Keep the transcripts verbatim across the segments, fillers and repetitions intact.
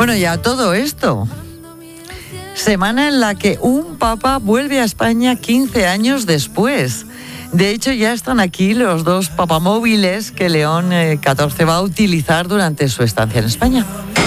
Bueno, y a todo esto, semana en la que un papa vuelve a España quince años después. De hecho, ya están aquí los dos papamóviles que León catorce va a utilizar durante su estancia en España.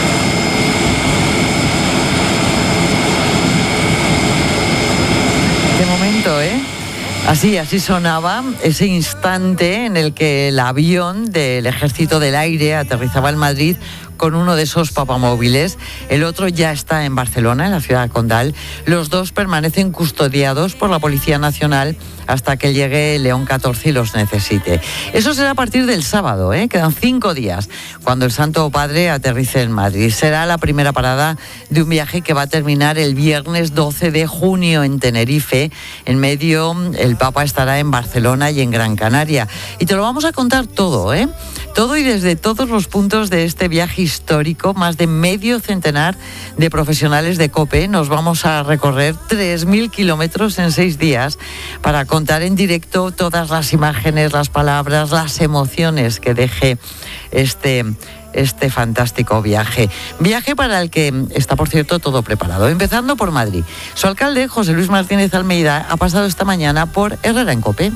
Qué momento, ¿eh? Así, así sonaba ese instante en el que el avión del Ejército del Aire aterrizaba en Madrid con uno de esos papamóviles. El otro ya está en Barcelona, en la ciudad condal. Los dos permanecen custodiados por la Policía Nacional hasta que llegue León catorce y los necesite. Eso será a partir del sábado, ¿eh? Quedan cinco días cuando el Santo Padre aterrice en Madrid. Será la primera parada de un viaje que va a terminar el viernes doce de junio en Tenerife. En medio, el Papa estará en Barcelona y en Gran Canaria. Y te lo vamos a contar todo, ¿eh? Todo y desde todos los puntos de este viaje histórico. Más de medio centenar de profesionales de COPE. Nos vamos a recorrer tres mil kilómetros en seis días para contar en directo todas las imágenes, las palabras, las emociones que deje este, este fantástico viaje. Viaje para el que está, por cierto, todo preparado. Empezando por Madrid. Su alcalde, José Luis Martínez Almeida, ha pasado esta mañana por Herrera en COPE.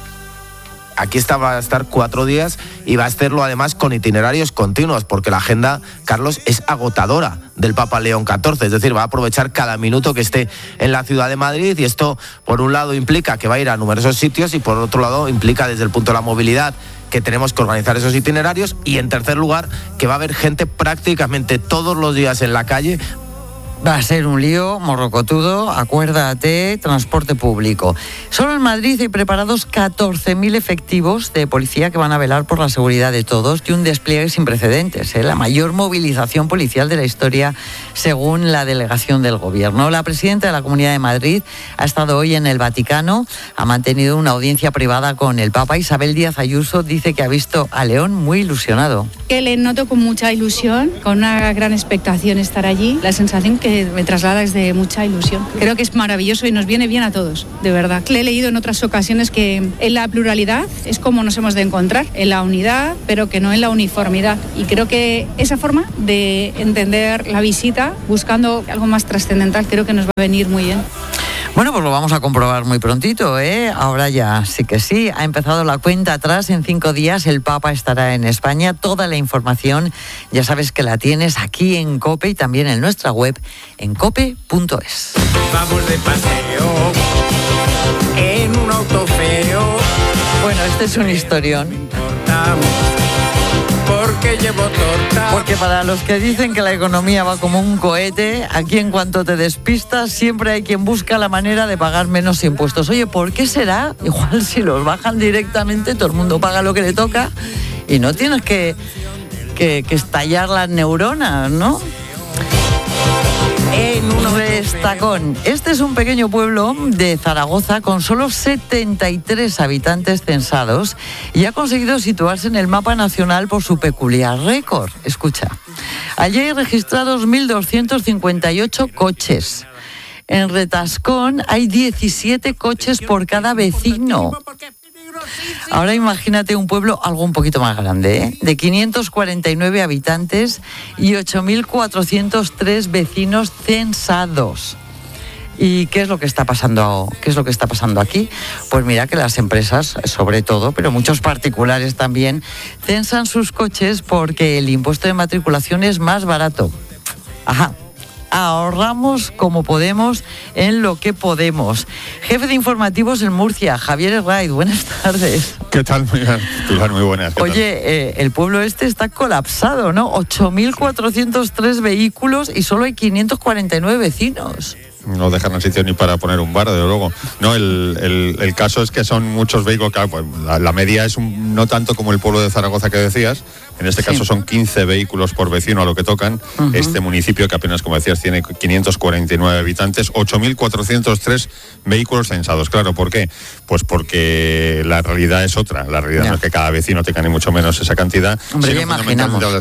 Aquí está, va a estar cuatro días y va a hacerlo además con itinerarios continuos, porque la agenda, Carlos, es agotadora del Papa León catorce, es decir, va a aprovechar cada minuto que esté en la ciudad de Madrid, y esto, por un lado, implica que va a ir a numerosos sitios y, por otro lado, implica desde el punto de la movilidad que tenemos que organizar esos itinerarios, y, en tercer lugar, que va a haber gente prácticamente todos los días en la calle. Va a ser un lío morrocotudo, acuérdate, transporte público. Solo en Madrid hay preparados catorce mil efectivos de policía que van a velar por la seguridad de todos, y un despliegue sin precedentes, ¿eh? La mayor movilización policial de la historia, según la delegación del Gobierno. La presidenta de la Comunidad de Madrid ha estado hoy en el Vaticano, ha mantenido una audiencia privada con el Papa. Isabel Díaz Ayuso dice que ha visto a León muy ilusionado. Que le noto con mucha ilusión, con una gran expectación estar allí. La sensación que que me traslada es de mucha ilusión. Creo que es maravilloso y nos viene bien a todos, de verdad. Le he leído en otras ocasiones que en la pluralidad es como nos hemos de encontrar, en la unidad, pero que no en la uniformidad. Y creo que esa forma de entender la visita, buscando algo más trascendental, creo que nos va a venir muy bien. Bueno, pues lo vamos a comprobar muy prontito, ¿eh? Ahora ya sí que sí. Ha empezado la cuenta atrás. En cinco días el Papa estará en España. Toda la información ya sabes que la tienes aquí en COPE y también en nuestra web en cope punto es. Vamos de paseo en un auto feo. Bueno, este es un historión. Porque llevo torta. Porque para los que dicen que la economía va como un cohete, aquí en cuanto te despistas siempre hay quien busca la manera de pagar menos impuestos. Oye, ¿por qué será? Igual si los bajan directamente, todo el mundo paga lo que le toca y no tienes que, que, que estallar las neuronas, ¿no? En un Restacón. Este es un pequeño pueblo de Zaragoza con solo setenta y tres habitantes censados y ha conseguido situarse en el mapa nacional por su peculiar récord. Escucha, allí hay registrados mil doscientos cincuenta y ocho coches. En Retascón hay diecisiete coches por cada vecino. Ahora imagínate un pueblo algo un poquito más grande, ¿eh? De quinientos cuarenta y nueve habitantes y ocho mil cuatrocientos tres vecinos censados. ¿Y qué es lo que está pasando? ¿Qué es lo que está pasando aquí? Pues mira que las empresas, sobre todo, pero muchos particulares también, censan sus coches porque el impuesto de matriculación es más barato. Ajá. Ahorramos como podemos en lo que podemos. Jefe de informativos en Murcia, Javier Herraiz, buenas tardes. ¿Qué tal? Muy, muy buenas. Oye, eh, el pueblo este está colapsado, ¿no? ocho mil cuatrocientos tres vehículos y solo hay quinientos cuarenta y nueve vecinos. No dejan sitio ni para poner un bar, desde luego. No, el, el, el caso es que son muchos vehículos. Claro, pues la, la media es un, no tanto como el pueblo de Zaragoza que decías. En este sí. caso son quince vehículos por vecino a lo que tocan. Uh-huh. Este municipio, que apenas, como decías, tiene quinientos cuarenta y nueve habitantes, ocho mil cuatrocientos tres vehículos censados. Claro, ¿por qué? Pues porque la realidad es otra. La realidad yeah. no es que cada vecino tenga ni mucho menos esa cantidad. Hombre, ya imaginamos. Las,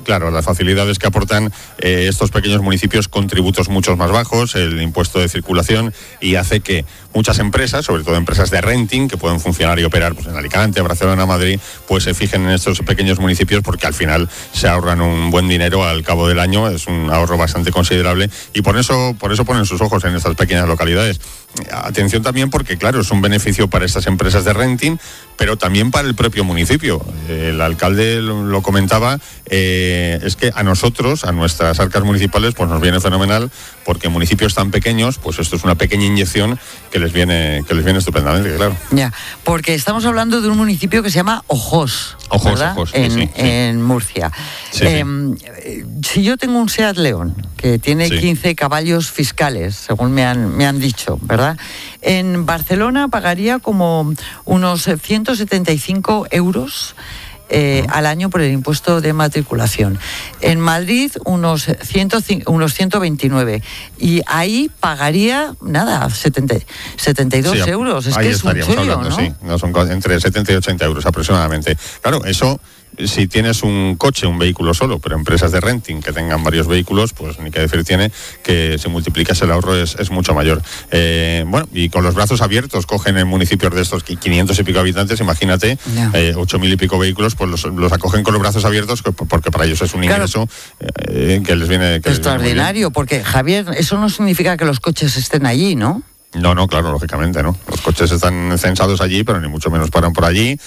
claro, las facilidades que aportan eh, estos pequeños municipios con tributos mucho más bajos, el impuesto de circulación, y hace que muchas empresas, sobre todo empresas de renting, que pueden funcionar y operar pues, en Alicante, Barcelona, Madrid, pues se fijen en estos pequeños municipios porque al final se ahorran un buen dinero al cabo del año, es un ahorro bastante considerable, y por eso, por eso ponen sus ojos en estas pequeñas localidades. Atención también porque, claro, es un beneficio para estas empresas de renting, pero también para el propio municipio. El alcalde lo, lo comentaba, eh, es que a nosotros, a nuestras arcas municipales, pues nos viene fenomenal, porque municipios tan pequeños, pues esto es una pequeña inyección que les viene, que les viene estupendamente, claro. Ya, porque estamos hablando de un municipio que se llama Ojos, Ojos, ¿verdad? Ojos, en, sí, sí. en Murcia. Sí, eh, sí. Si yo tengo un Seat León, que tiene Sí. quince caballos fiscales, según me han, me han dicho, ¿verdad? En Barcelona pagaría como unos ciento setenta y cinco euros Eh, al año por el impuesto de matriculación. En Madrid unos, cien, unos ciento veintinueve, y ahí pagaría nada, setenta, setenta y dos Sí, euros. Es ahí que es un estaríamos chollo, hablando, ¿no? sí, no, son entre setenta y ochenta euros aproximadamente. Claro, eso si tienes un coche, un vehículo solo, pero empresas de renting que tengan varios vehículos, pues ni que decir tiene que si multiplicas el ahorro es, es mucho mayor. Eh, bueno, y con los brazos abiertos cogen en municipios de estos quinientos y pico habitantes, imagínate, Yeah. eh, ocho mil y pico vehículos, pues los, los acogen con los brazos abiertos porque para ellos es un Claro. ingreso eh, que les viene... Que les viene muy bien. Extraordinario, porque Javier, eso no significa que los coches estén allí, ¿no? No, no, claro, lógicamente, ¿no? Los coches están censados allí, pero ni mucho menos paran por allí.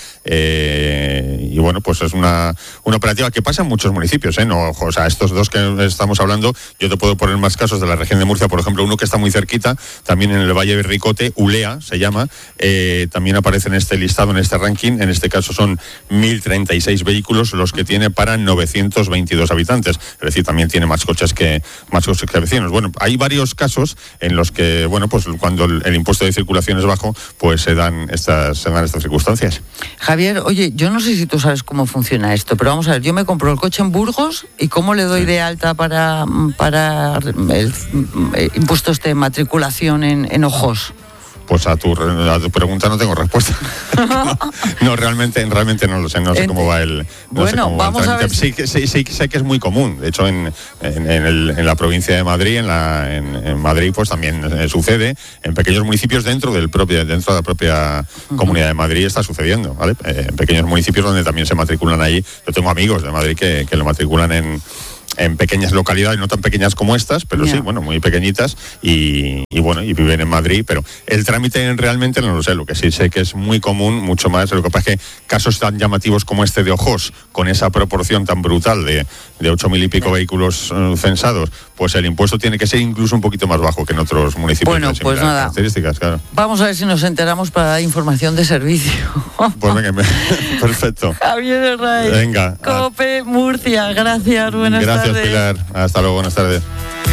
Eh, y bueno, pues es una, una operativa que pasa en muchos municipios, ¿eh? No, o sea, estos dos que estamos hablando, yo te puedo poner más casos de la región de Murcia, por ejemplo, uno que está muy cerquita, también en el Valle de Ricote, Ulea se llama, eh, también aparece en este listado, en este ranking, en este caso son mil treinta y seis vehículos los que tiene para novecientos veintidós habitantes, es decir, también tiene más coches que, más coches que vecinos. Bueno, hay varios casos en los que, bueno, pues cuando Cuando el, el impuesto de circulación es bajo, pues se dan estas se dan estas circunstancias. Javier, oye, yo no sé si tú sabes cómo funciona esto, pero vamos a ver, yo me compro el coche en Burgos y ¿cómo le doy sí. de alta para, para el, el impuesto este de matriculación en, en Ojos? Pues a tu, a tu pregunta no tengo respuesta. no, no, realmente, realmente no lo sé, no sé cómo va el. No bueno, sé cómo vamos va el a ver. Sí, sí, sí, sé que es muy común. De hecho, en, en, en, el, en la provincia de Madrid, en, la, en, en Madrid, pues también eh, sucede. En pequeños municipios dentro del propio, dentro de la propia uh-huh. Comunidad de Madrid está sucediendo, ¿vale? Eh, en pequeños municipios donde también se matriculan allí. Yo tengo amigos de Madrid que, que lo matriculan en. en pequeñas localidades, no tan pequeñas como estas, pero yeah. sí, bueno, muy pequeñitas, y, y bueno, y viven en Madrid, pero el trámite realmente no lo sé, lo que sí sé que es muy común, mucho más, lo que pasa es que casos tan llamativos como este de Ojos, con esa proporción tan brutal de, de ocho mil y pico yeah. vehículos uh, censados, pues el impuesto tiene que ser incluso un poquito más bajo que en otros municipios bueno, de pues nada. características, claro. Vamos a ver si nos enteramos para dar información de servicio. Pues venga, perfecto. Javier Herray, venga. COPE Murcia, gracias, buenas Gracias. tardes. Gracias, Pilar. Hasta luego, buenas tardes.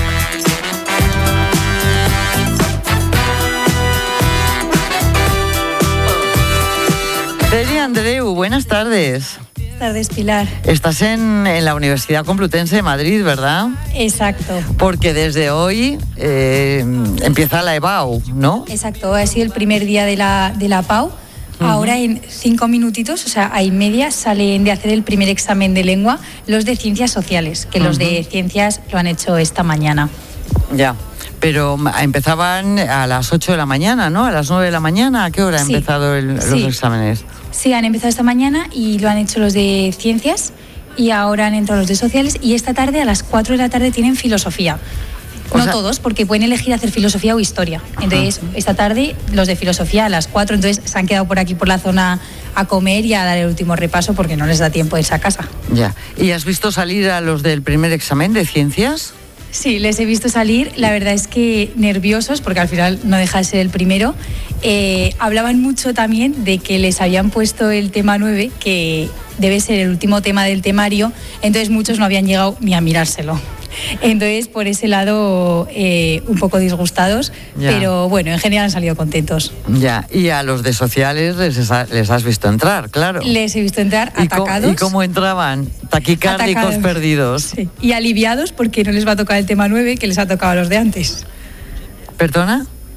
Celia Andreu, buenas tardes. Buenas tardes, Pilar. Estás en, en la Universidad Complutense de Madrid, ¿verdad? Exacto. Porque desde hoy eh, empieza la EBAU, ¿no? Exacto, ha sido el primer día de la, de la P A U. Ahora en cinco minutitos, o sea, a y media, salen de hacer el primer examen de lengua los de ciencias sociales, que uh-huh. los de ciencias lo han hecho esta mañana. Ya, pero empezaban a las ocho de la mañana, ¿no? A las nueve de la mañana, ¿a qué hora han sí. empezado el, los sí. exámenes? Sí, han empezado esta mañana y lo han hecho los de ciencias y ahora han entrado los de sociales y esta tarde a las cuatro de la tarde tienen filosofía. O no sea, todos, porque pueden elegir hacer filosofía o historia. Entonces, ajá. esta tarde los de filosofía a las cuatro, entonces se han quedado por aquí por la zona a comer y a dar el último repaso porque no les da tiempo de irse a casa. Ya. ¿Y has visto salir a los del primer examen de ciencias? Sí, les he visto salir, la verdad es que nerviosos, porque al final no deja de ser el primero. Eh, hablaban mucho también de que les habían puesto el tema nueve, que debe ser el último tema del temario, entonces muchos no habían llegado ni a mirárselo. Entonces, por ese lado, eh, un poco disgustados, ya. pero bueno, en general han salido contentos. Ya, y a los de sociales les, les has visto entrar, claro. Les he visto entrar ¿Y atacados. Cómo, ¿Y cómo entraban? Taquicárdicos atacados. Perdidos. Sí. Y aliviados porque no les va a tocar el tema nueve que les ha tocado a los de antes. ¿Perdona?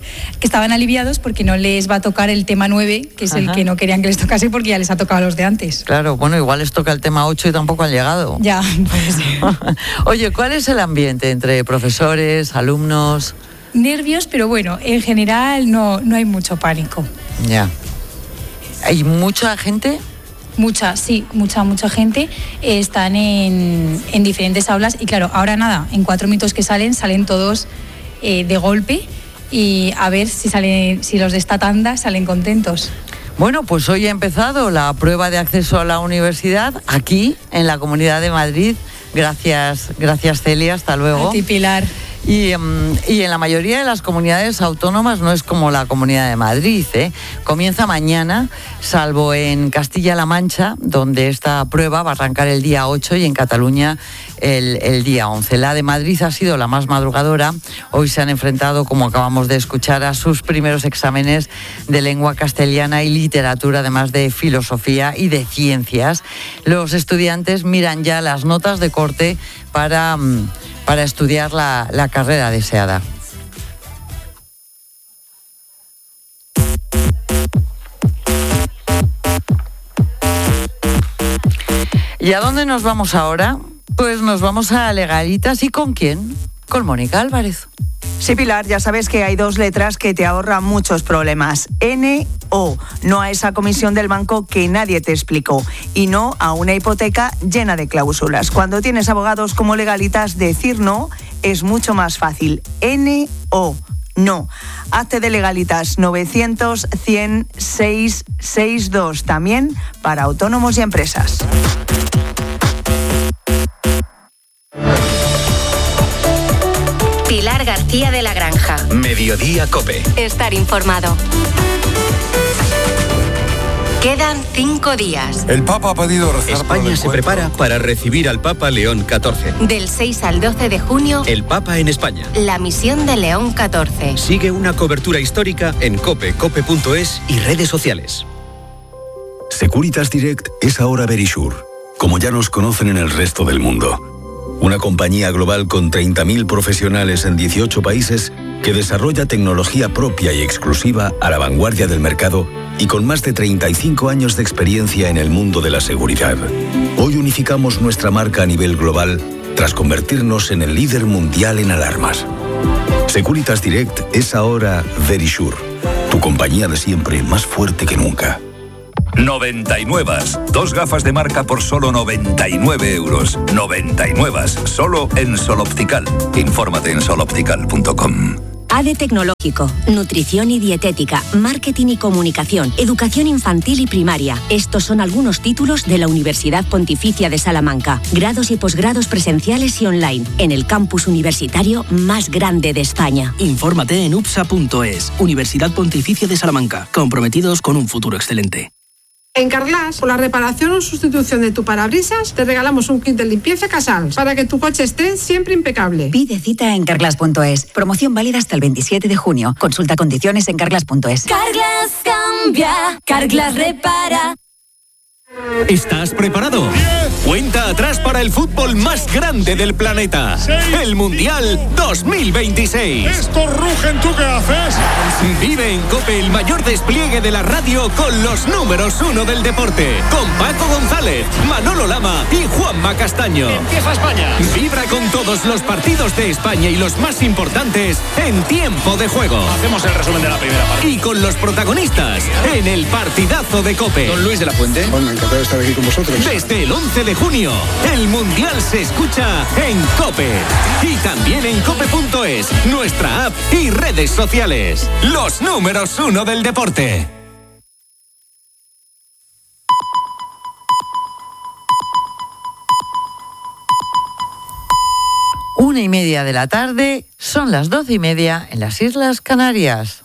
que estaban aliviados porque no les va a tocar el tema nueve, que es Ajá. el que no querían que les tocase porque ya les ha tocado a los de antes. Claro, bueno, igual les toca el tema ocho y tampoco han llegado. Ya, pues. Oye, ¿cuál es el ambiente entre profesores, alumnos? Nervios, pero bueno, en general no, no hay mucho pánico. Ya. ¿Hay mucha gente? Mucha, sí, mucha, mucha gente. Eh, están en, en diferentes aulas y claro, ahora nada, en cuatro minutos que salen, salen todos eh, de golpe y a ver si, salen, si los de esta tanda salen contentos. Bueno, pues hoy ha empezado la prueba de acceso a la universidad aquí, en la Comunidad de Madrid. Gracias, gracias Celia, hasta luego. A ti, Pilar. Y, um, y en la mayoría de las comunidades autónomas no es como la Comunidad de Madrid, ¿eh? Comienza mañana, salvo en Castilla-La Mancha, donde esta prueba va a arrancar el día ocho y en Cataluña el, el día once. La de Madrid ha sido la más madrugadora. Hoy se han enfrentado, como acabamos de escuchar, a sus primeros exámenes de lengua castellana y literatura, además de filosofía y de ciencias. Los estudiantes miran ya las notas de corte para... Um, para estudiar la, la carrera deseada. ¿Y a dónde nos vamos ahora? Pues nos vamos a Legalitas. ¿Y con quién? Con Mónica Álvarez. Sí, Pilar, ya sabes que hay dos letras que te ahorran muchos problemas. N O, no a esa comisión del banco que nadie te explicó. Y no a una hipoteca llena de cláusulas. Cuando tienes abogados como Legalitas, decir no es mucho más fácil. N O, no. Hazte de Legalitas novecientos cien seiscientos sesenta y dos, también para autónomos y empresas. Pilar García de la Granja. Mediodía COPE. Estar informado. Quedan cinco días. El Papa ha pedido rezar. España se prepara para recibir al Papa León catorce. Del seis al doce de junio. El Papa en España. La misión de León catorce. Sigue una cobertura histórica en cope, cope punto es y redes sociales. Securitas Direct es ahora Verisure, como ya nos conocen en el resto del mundo. Una compañía global con treinta mil profesionales en dieciocho países que desarrolla tecnología propia y exclusiva a la vanguardia del mercado y con más de treinta y cinco años de experiencia en el mundo de la seguridad. Hoy unificamos nuestra marca a nivel global tras convertirnos en el líder mundial en alarmas. Securitas Direct es ahora Verisure, tu compañía de siempre más fuerte que nunca. noventa y nueve. Dos gafas de marca por solo noventa y nueve euros. noventa y nueve. Solo en Sol Optical. Infórmate en sol optical punto com. A D E Tecnológico, Nutrición y Dietética, Marketing y Comunicación, Educación Infantil y Primaria. Estos son algunos títulos de la Universidad Pontificia de Salamanca. Grados y posgrados presenciales y online, en el campus universitario más grande de España. Infórmate en upsa punto es. Universidad Pontificia de Salamanca. Comprometidos con un futuro excelente. En Carglass, por la reparación o sustitución de tu parabrisas, te regalamos un kit de limpieza Casals para que tu coche esté siempre impecable. Pide cita en carglass punto es. Promoción válida hasta el veintisiete de junio. Consulta condiciones en carglass punto es. Carglass cambia, Carglass repara. ¿Estás preparado? diez, Cuenta atrás para el fútbol más grande del planeta. seis, el Mundial dos mil veintiséis. Estos rugen, ¿tú qué haces? Vive en COPE el mayor despliegue de la radio con los números uno del deporte. Con Paco González, Manolo Lama y Juanma Castaño. Empieza España. Vibra con todos los partidos de España y los más importantes en tiempo de juego. Hacemos el resumen de la primera parte. Y con los protagonistas en el partidazo de COPE. Don Luis de la Fuente. Bueno, encantado de estar aquí con vosotros. Desde el once de junio, el Mundial se escucha en COPE. Y también en cope punto es, nuestra app y redes sociales. Los números uno del deporte. Una y media de la tarde, son las doce y media en las Islas Canarias.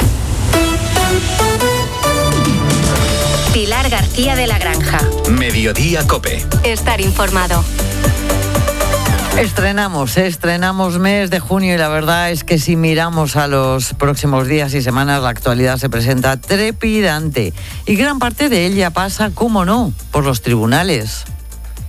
Pilar García de la Granja. Mediodía COPE. Estar informado. Estrenamos, estrenamos mes de junio y la verdad es que si miramos a los próximos días y semanas, la actualidad se presenta trepidante y gran parte de ella pasa, cómo no, por los tribunales.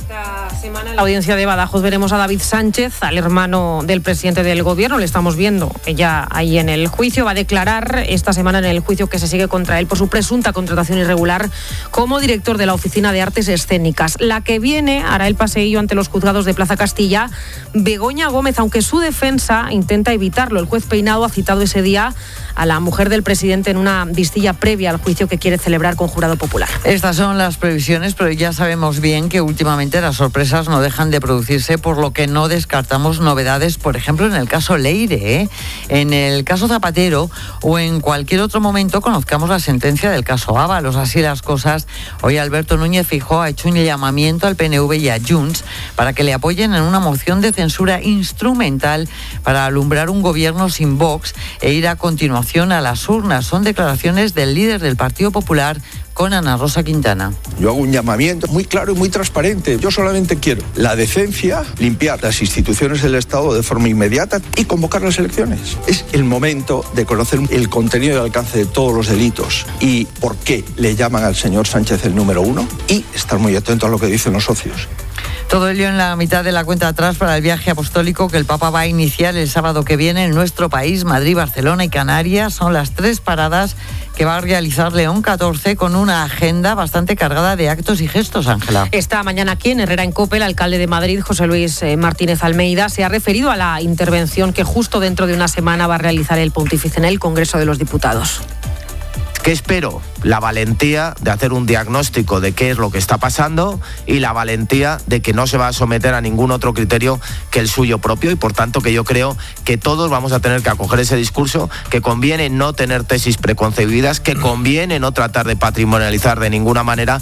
Esta semana en la audiencia de Badajoz veremos a David Sánchez, al hermano del presidente del gobierno. Le estamos viendo ya ahí en el juicio. Va a declarar esta semana en el juicio que se sigue contra él por su presunta contratación irregular como director de la Oficina de Artes Escénicas. La que viene hará el paseillo ante los juzgados de Plaza Castilla, Begoña Gómez, aunque su defensa intenta evitarlo. El juez Peinado ha citado ese día a la mujer del presidente en una vistilla previa al juicio que quiere celebrar con jurado popular. Estas son las previsiones, pero ya sabemos bien que últimamente las sorpresas no dejan de producirse, por lo que no descartamos novedades, por ejemplo, en el caso Leire, ¿eh? En el caso Zapatero o en cualquier otro momento conozcamos la sentencia del caso Ábalos. Así las cosas, hoy Alberto Núñez Feijóo ha hecho un llamamiento al P N V y a Junts para que le apoyen en una moción de censura instrumental para alumbrar un gobierno sin Vox e ir a continuación a las urnas. Son declaraciones del líder del Partido Popular, con Ana Rosa Quintana. Yo hago un llamamiento muy claro y muy transparente. Yo solamente quiero la decencia, limpiar las instituciones del Estado de forma inmediata y convocar las elecciones. Es el momento de conocer el contenido y el alcance de todos los delitos y por qué le llaman al señor Sánchez el número uno, y estar muy atento a lo que dicen los socios. Todo ello en la mitad de la cuenta atrás para el viaje apostólico que el Papa va a iniciar el sábado que viene en nuestro país. Madrid, Barcelona y Canarias son las tres paradas que va a realizar León catorce, con una agenda bastante cargada de actos y gestos, Ángela. Esta mañana aquí en Herrera en Cope, el alcalde de Madrid, José Luis eh, Martínez Almeida, se ha referido a la intervención que justo dentro de una semana va a realizar el pontífice en el Congreso de los Diputados. ¿Qué espero? La valentía de hacer un diagnóstico de qué es lo que está pasando y la valentía de que no se va a someter a ningún otro criterio que el suyo propio, y por tanto que yo creo que todos vamos a tener que acoger ese discurso, que conviene no tener tesis preconcebidas, que conviene no tratar de patrimonializar de ninguna manera.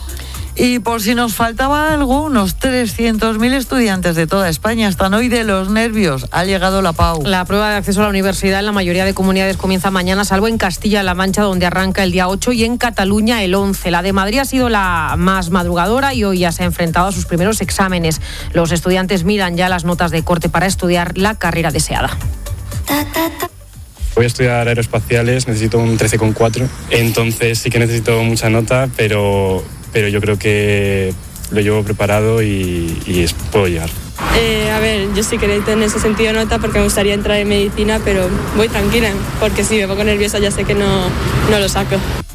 Y por si nos faltaba algo, unos trescientos mil estudiantes de toda España están hoy de los nervios. Ha llegado la Pau. La prueba de acceso a la universidad en la mayoría de comunidades comienza mañana, salvo en Castilla-La Mancha, donde arranca el día ocho, y en Cataluña el once. La de Madrid ha sido la más madrugadora y hoy ya se ha enfrentado a sus primeros exámenes. Los estudiantes miran ya las notas de corte para estudiar la carrera deseada. Voy a estudiar aeroespaciales, necesito un trece coma cuatro, entonces sí que necesito mucha nota, pero... pero yo creo que lo llevo preparado y, y es, puedo llegar. Eh, a ver, yo sí que necesito en ese sentido nota porque me gustaría entrar en medicina, pero voy tranquila, porque si me pongo nerviosa ya sé que no, no lo saco.